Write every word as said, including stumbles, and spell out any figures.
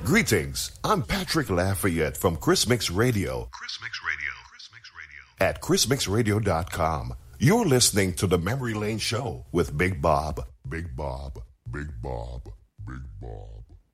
Greetings, I'm Patrick Lafayette from Chris Mix Radio. Chris Mix Radio. Chris Mix Radio. At chris mix radio dot com. You're listening to the Memory Lane Show with Big Bob. Big Bob. Big Bob. Big Bob.